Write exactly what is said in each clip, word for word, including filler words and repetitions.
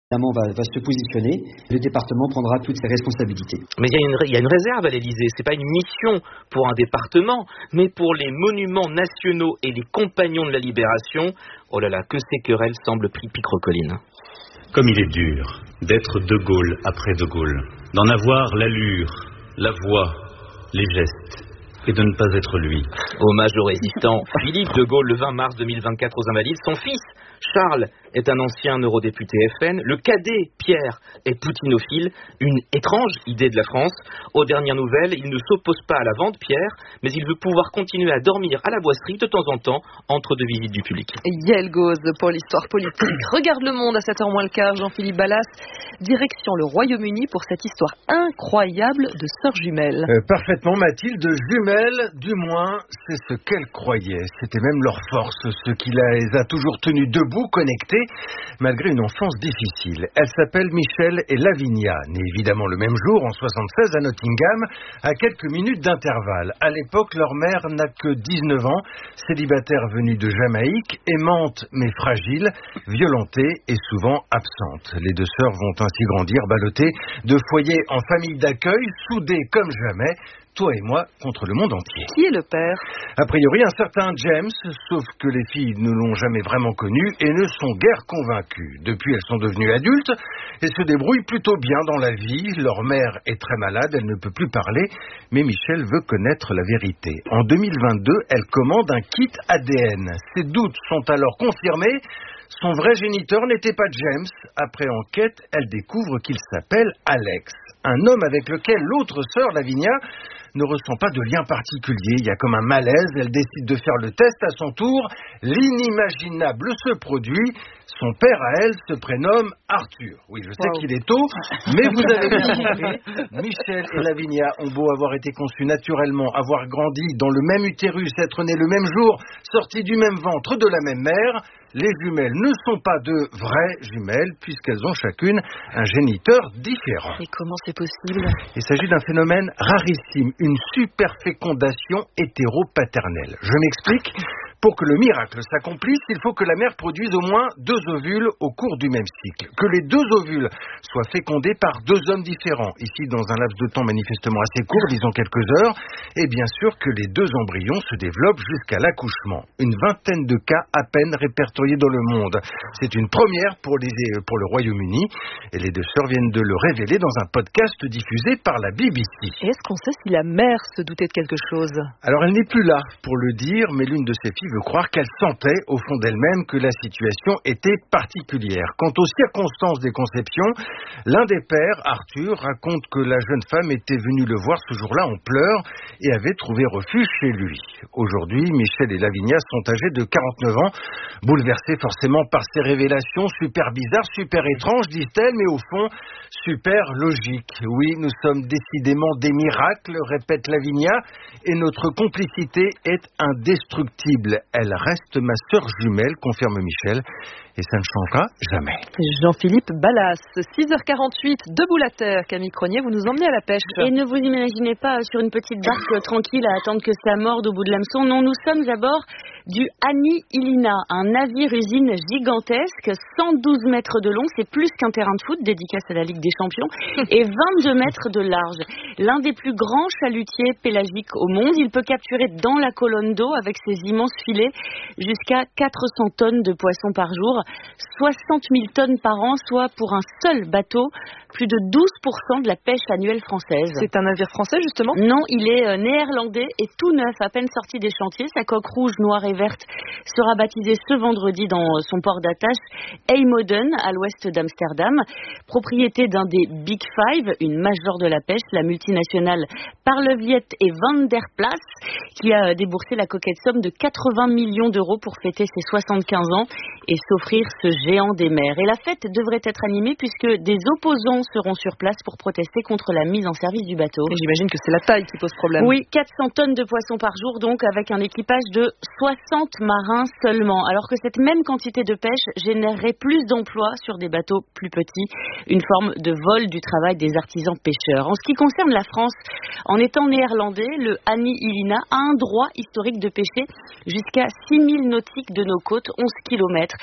Évidemment, va, va se positionner. Le département prendra toutes ses responsabilités. Mais il y a une, il y a une réserve à l'Élysée. C'est pas une mission pour un département, mais pour les monuments nationaux et les compagnons de la Libération. Oh là là, que ces querelles semblent picrocolines. Comme il est dur d'être De Gaulle après De Gaulle, d'en avoir l'allure, la voix, les gestes, et de ne pas être lui. Hommage au résistant Philippe De Gaulle le vingt mars deux mille vingt-quatre aux Invalides. Son fils, Charles, est un ancien eurodéputé F N. Le cadet, Pierre, est poutinophile. Une étrange idée de la France. Aux dernières nouvelles, il ne s'oppose pas à la vente, Pierre, mais il veut pouvoir continuer à dormir à la Boisserie de temps en temps, entre deux visites du public. Yael Gauze pour l'histoire politique. Regarde le monde à sept heures moins le quart. Jean-Philippe Ballas, direction le Royaume-Uni pour cette histoire incroyable de sœurs jumelles. Euh, parfaitement, Mathilde. Jumelles, du moins, c'est ce qu'elles croyaient. C'était même leur force, ce qui les a toujours tenues debout, connectées, malgré une enfance difficile. Elles s'appellent Michel et Lavinia, nées évidemment le même jour, en soixante-seize, à Nottingham, à quelques minutes d'intervalle. À l'époque, leur mère n'a que dix-neuf ans, célibataire venue de Jamaïque, aimante mais fragile, violentée et souvent absente. Les deux sœurs vont ainsi grandir, ballottées de foyer en famille d'accueil, soudées comme jamais, toi et moi contre le monde entier. Qui est le père ? A priori, un certain James, sauf que les filles ne l'ont jamais vraiment connu et ne sont guère convaincues. Depuis, elles sont devenues adultes et se débrouillent plutôt bien dans la vie. Leur mère est très malade, elle ne peut plus parler, mais Michel veut connaître la vérité. En deux mille vingt-deux, elle commande un kit A D N. Ses doutes sont alors confirmés. Son vrai géniteur n'était pas James. Après enquête, elle découvre qu'il s'appelle Alex. Un homme avec lequel l'autre sœur, Lavinia, ne ressent pas de lien particulier. Il y a comme un malaise. Elle décide de faire le test à son tour. L'inimaginable se produit. Son père à elle se prénomme Arthur. Oui, je sais wow. qu'il est tôt, mais vous avez bien compris. Michel et Lavinia ont beau avoir été conçus naturellement, avoir grandi dans le même utérus, être nés le même jour, sortis du même ventre de la même mère, les jumelles ne sont pas de vraies jumelles, puisqu'elles ont chacune un géniteur différent. Et comment c'est possible ? Il s'agit d'un phénomène rarissime, une superfécondation hétéropaternelle. Je m'explique. Pour que le miracle s'accomplisse, il faut que la mère produise au moins deux ovules au cours du même cycle. Que les deux ovules soient fécondés par deux hommes différents, ici dans un laps de temps manifestement assez court, disons quelques heures, et bien sûr que les deux embryons se développent jusqu'à l'accouchement. Une vingtaine de cas à peine répertoriés dans le monde. C'est une première pour, les, pour le Royaume-Uni, et les deux sœurs viennent de le révéler dans un podcast diffusé par la B B C. Et est-ce qu'on sait si la mère se doutait de quelque chose ? Alors elle n'est plus là pour le dire, mais l'une de ses filles veut croire qu'elle sentait au fond d'elle-même que la situation était particulière. Quant aux circonstances des conceptions, l'un des pères, Arthur, raconte que la jeune femme était venue le voir ce jour-là en pleurs et avait trouvé refuge chez lui. Aujourd'hui, Michel et Lavinia sont âgés de quarante-neuf ans, bouleversés forcément par ces révélations super bizarres, super étranges, disent-elles, mais au fond, super logiques. Oui, nous sommes décidément des miracles, répète Lavinia, et notre complicité est indestructible. Elle reste ma sœur jumelle, confirme Michel, et ça ne changera jamais. Jean-Philippe Ballas, six heures quarante-huit, debout la terre. Camille Cronier, vous nous emmenez à la pêche. Et ne vous imaginez pas sur une petite barque euh, tranquille à attendre que ça morde au bout de l'hameçon. Non, nous sommes à bord du Annie Ilina, un navire-usine gigantesque, cent douze mètres de long, c'est plus qu'un terrain de foot, dédicace à la Ligue des Champions, et vingt-deux mètres de large. L'un des plus grands chalutiers pélagiques au monde, il peut capturer dans la colonne d'eau, avec ses immenses filets, jusqu'à quatre cents tonnes de poissons par jour, soixante mille tonnes par an, soit pour un seul bateau, plus de douze pour cent de la pêche annuelle française. C'est un navire français, justement ? Non, il est euh, néerlandais et tout neuf, à peine sorti des chantiers. Sa coque rouge, noire et verte sera baptisée ce vendredi dans son port d'attache, Eymoden, à l'ouest d'Amsterdam. Propriété d'un des Big Five, une majeure de la pêche, la multinationale Parleviet et Van der Plas, qui a déboursé la coquette somme de quatre-vingts millions d'euros pour fêter ses soixante-quinze ans et s'offrir ce géant des mers. Et la fête devrait être animée puisque des opposants seront sur place pour protester contre la mise en service du bateau. Et j'imagine que c'est la taille qui pose problème. Oui, quatre cents tonnes de poissons par jour, donc avec un équipage de soixante marins seulement. Alors que cette même quantité de pêche générerait plus d'emplois sur des bateaux plus petits. Une forme de vol du travail des artisans pêcheurs. En ce qui concerne la France, en étant néerlandais, le Annie Ilina a un droit historique de pêcher jusqu'à six milles nautiques de nos côtes, onze kilomètres. Le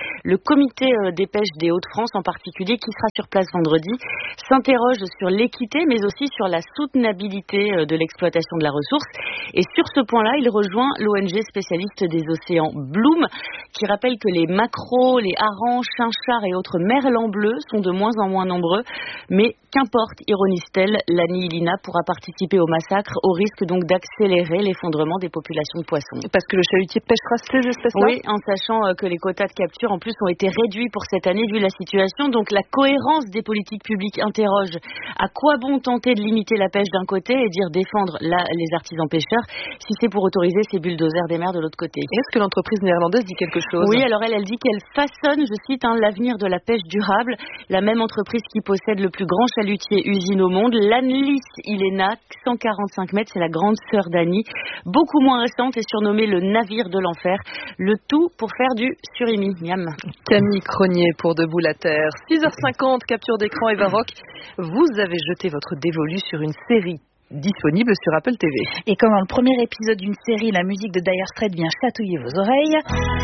comité des pêches des Hauts-de-France en particulier, qui sera sur place vendredi, s'interroge sur l'équité mais aussi sur la soutenabilité de l'exploitation de la ressource. Et sur ce point-là, il rejoint l'O N G spécialiste des océans Bloom, qui rappelle que les maquereaux, les harengs, chinchards et autres merlans bleus sont de moins en moins nombreux. Mais qu'importe, ironise-t-elle, l'Annie Ilina pourra participer au massacre au risque donc d'accélérer l'effondrement des populations de poissons. Parce que le chalutier pêchera ces espèces-là ? Oui, en sachant que les quotas de capture en plus ont été réduits pour cette année vu la situation. Donc la cohérence des politiques publiques interroge à quoi bon tenter de limiter la pêche d'un côté et dire défendre là, les artisans pêcheurs si c'est pour autoriser ces bulldozers des mers de l'autre côté. Est-ce que l'entreprise néerlandaise dit quelque chose ? Oui, alors elle, elle dit qu'elle façonne, je cite, hein, l'avenir de la pêche durable. La même entreprise qui possède le plus grand chalutier usine au monde, l'Annelies Ilena, cent quarante-cinq mètres, c'est la grande sœur d'Annie, beaucoup moins récente et surnommée le navire de l'enfer. Le tout pour faire du surimi. Miam. Camille Cronier pour Debout la Terre. six heures cinquante, capture d'écran et Baroque. Vous avez jeté votre dévolu sur une série disponible sur Apple T V. Et comme dans le premier épisode d'une série, la musique de Dire Straits vient chatouiller vos oreilles.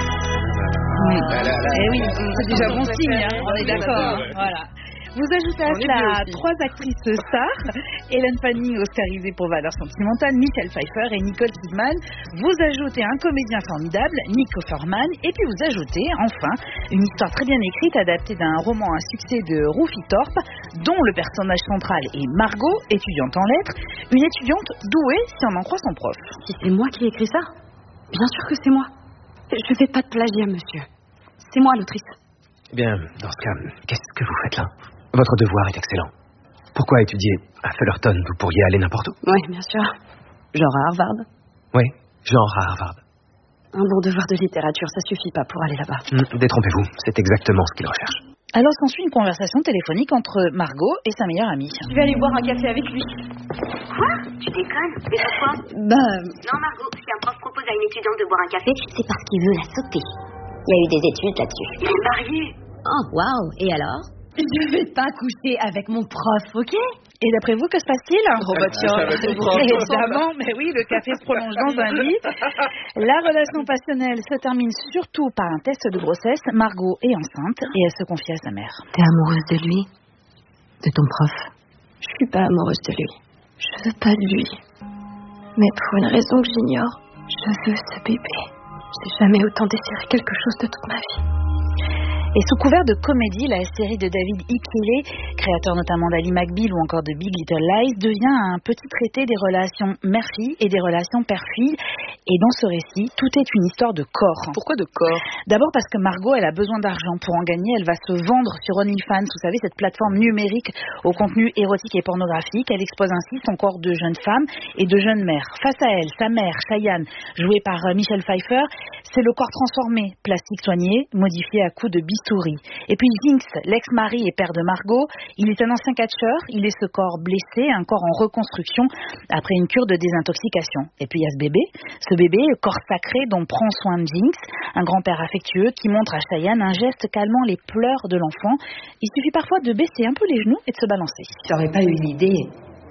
Mmh. Eh oui, c'est déjà bon signe, hein, on est d'accord. Voilà. Vous ajoutez à cela trois actrices stars, Hélène Fanning, oscarisée pour Valeurs sentimentales, Michelle Pfeiffer et Nicole Kidman. Vous ajoutez un comédien formidable, Nick Offerman, et puis vous ajoutez enfin une histoire très bien écrite adaptée d'un roman à succès de Rufi Thorpe, dont le personnage central est Margot, étudiante en lettres, une étudiante douée si on en croit son prof. Si c'est moi qui ai écrit ça, bien sûr que c'est moi. Je fais pas de plagiat, monsieur. C'est moi l'autrice. Bien, dans ce cas, qu'est-ce que vous faites là ? Votre devoir est excellent. Pourquoi étudier à Fullerton ? Vous pourriez aller n'importe où. Oui, bien sûr. Genre à Harvard. Oui, genre à Harvard. Un bon devoir de littérature, ça suffit pas pour aller là-bas. Mmh, détrompez-vous, c'est exactement ce qu'il recherche. Alors s'ensuit une conversation téléphonique entre Margot et sa meilleure amie. Je vais aller boire un café avec lui. Quoi ? Tu déconnes ? Mais pourquoi ? Bah... Non, Margot, si un prof propose à une étudiante de boire un café, c'est parce qu'il veut la sauter. Il y a eu des études là-dessus. Il est marié. Oh, waouh. Et alors ? Je vais pas coucher avec mon prof, ok ? Et d'après vous, que se passe-t-il ? Oh bah tiens, évidemment, mais oui, le café se prolonge dans un lit. La relation passionnelle se termine surtout par un test de grossesse. Margot est enceinte et elle se confie à sa mère. T'es amoureuse de lui ? De ton prof ? Je suis pas amoureuse de lui. Je veux pas de lui. Mais pour une raison que j'ignore, je veux ce bébé. J'ai jamais autant désiré quelque chose de toute ma vie. Et sous couvert de comédie, la série de David E. Kelley, créateur notamment d'Ally McBeal ou encore de Big Little Lies, devient un petit traité des relations mère-fille et des relations père-fille. Et dans ce récit, tout est une histoire de corps. Pourquoi de corps ? D'abord parce que Margot, elle a besoin d'argent. Pour en gagner, elle va se vendre sur OnlyFans, vous savez, cette plateforme numérique au contenu érotique et pornographique. Elle expose ainsi son corps de jeune femme et de jeune mère. Face à elle, sa mère, Cheyenne, jouée par Michelle Pfeiffer, c'est le corps transformé, plastique soigné, modifié à coups de bistouri. Et puis Jinx, l'ex-mari et père de Margot, il est un ancien catcheur, il est ce corps blessé, un corps en reconstruction après une cure de désintoxication. Et puis il y a ce bébé, ce bébé, le corps sacré dont prend soin Jinx, un grand-père affectueux qui montre à Cheyenne un geste calmant les pleurs de l'enfant. Il suffit parfois de baisser un peu les genoux et de se balancer. Tu n'aurais pas eu l'idée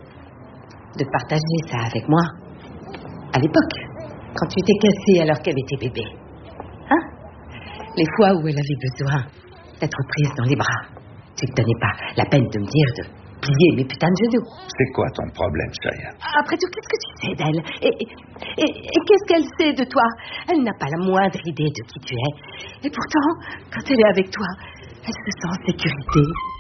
de partager ça avec moi à l'époque, quand tu t'es cassée alors qu'elle était bébé. Hein ? Les fois où elle avait besoin d'être prise dans les bras, tu ne te donnais pas la peine de me dire de plier mes putains de genoux. C'est quoi ton problème, Cheyenne ? Après tout, qu'est-ce que tu sais d'elle ? Et, et, et qu'est-ce qu'elle sait de toi ? Elle n'a pas la moindre idée de qui tu es. Et pourtant, quand elle est avec toi, elle se sent en sécurité.